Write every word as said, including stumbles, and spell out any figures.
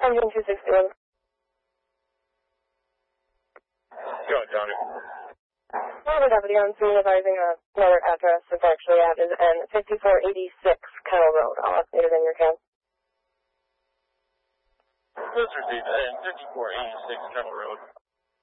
Engine two sixty-one. Go on, Johnny. Another deputy on scene advising uh, another address it's actually at is N fifty-four eighty-six Kettle Road. I'll update it in your cab. Let's receive N fifty-four eighty-six Kettle Road.